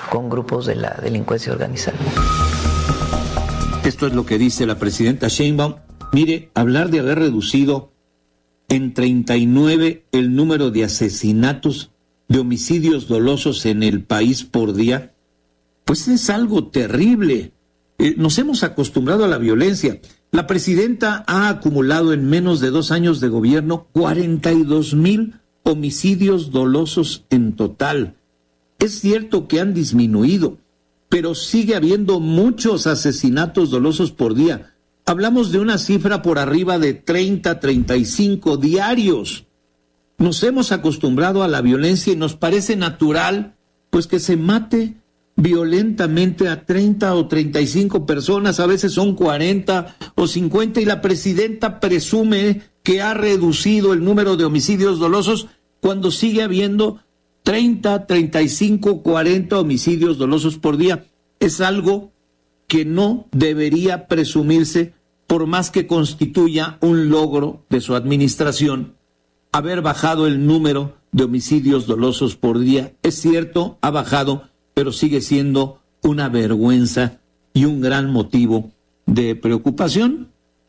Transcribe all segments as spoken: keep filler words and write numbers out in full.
con grupos de la delincuencia organizada. Esto es lo que dice la presidenta Sheinbaum. Mire, hablar de haber reducido en treinta y nueve el número de asesinatos, de homicidios dolosos en el país por día, pues es algo terrible. Eh, nos hemos acostumbrado a la violencia. La presidenta ha acumulado en menos de dos años de gobierno cuarenta y dos mil homicidios dolosos en total. Es cierto que han disminuido, pero sigue habiendo muchos asesinatos dolosos por día. Hablamos de una cifra por arriba de treinta, treinta y cinco diarios. Nos hemos acostumbrado a la violencia y nos parece natural, pues, que se mate violentamente a treinta o treinta y cinco personas, a veces son cuarenta o cincuenta, y la presidenta presume que ha reducido el número de homicidios dolosos cuando sigue habiendo treinta, treinta y cinco, cuarenta homicidios dolosos por día. Es algo que no debería presumirse, por más que constituya un logro de su administración haber bajado el número de homicidios dolosos por día. Es cierto, ha bajado, pero sigue siendo una vergüenza y un gran motivo de preocupación.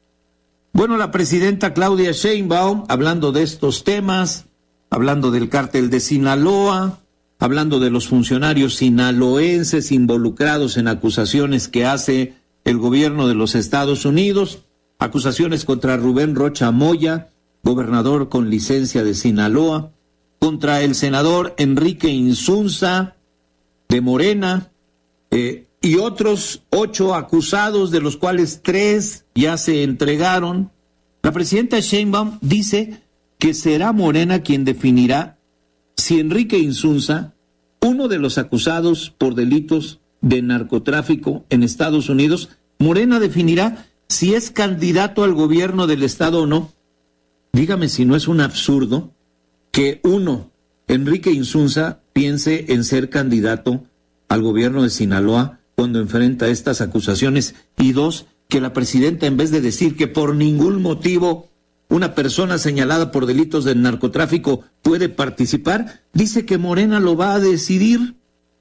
Bueno, la presidenta Claudia Sheinbaum, hablando de estos temas, hablando del cártel de Sinaloa, hablando de los funcionarios sinaloenses involucrados en acusaciones que hace el gobierno de los Estados Unidos, acusaciones contra Rubén Rocha Moya, gobernador con licencia de Sinaloa, contra el senador Enrique Insunza de Morena, eh, y otros ocho acusados, de los cuales tres ya se entregaron. La presidenta Sheinbaum dice que será Morena quien definirá si Enrique Insunza, uno de los acusados por delitos de narcotráfico en Estados Unidos, Morena definirá si es candidato al gobierno del estado o no. Dígame si no es un absurdo que uno, Enrique Insunza, piense en ser candidato al gobierno de Sinaloa cuando enfrenta estas acusaciones, y dos, que la presidenta, en vez de decir que por ningún motivo una persona señalada por delitos de narcotráfico puede participar, dice que Morena lo va a decidir.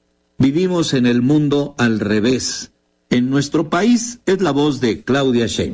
Vivimos en el mundo al revés. En nuestro país es la voz de Claudia Sheinbaum.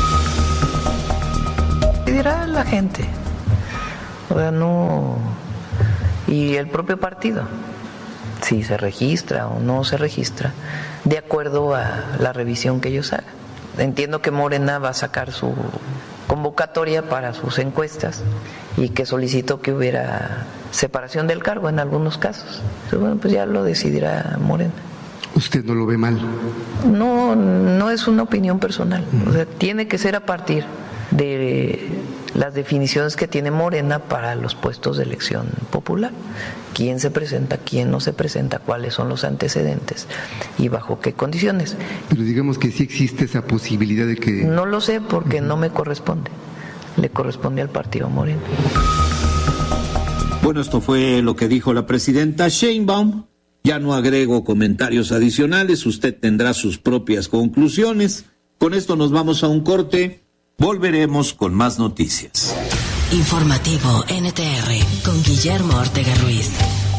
¿Qué dirá la gente? O sea, no... Y el propio partido, si se registra o no se registra, de acuerdo a la revisión que ellos hagan. Entiendo que Morena va a sacar su convocatoria para sus encuestas y que solicitó que hubiera separación del cargo en algunos casos. Entonces, bueno, pues ya lo decidirá Morena. ¿Usted no lo ve mal? No, no es una opinión personal. O sea, tiene que ser a partir de las definiciones que tiene Morena para los puestos de elección popular. ¿Quién se presenta, quién no se presenta, cuáles son los antecedentes y bajo qué condiciones? Pero digamos que sí existe esa posibilidad de que... No lo sé porque uh-huh. no me corresponde. Le corresponde al partido Morena. Bueno, esto fue lo que dijo la presidenta Sheinbaum. Ya no agrego comentarios adicionales. Usted tendrá sus propias conclusiones. Con esto nos vamos a un corte. Volveremos con más noticias. Informativo N T R con Guillermo Ortega Ruiz.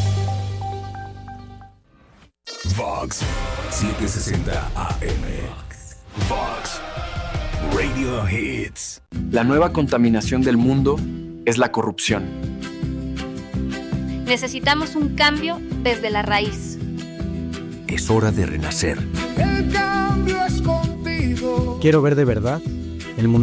Vox setecientos sesenta A M. Vox Radio Hits. La nueva contaminación del mundo es la corrupción. Necesitamos un cambio desde la raíz. Es hora de renacer. El cambio es contigo. Quiero ver de verdad el mundo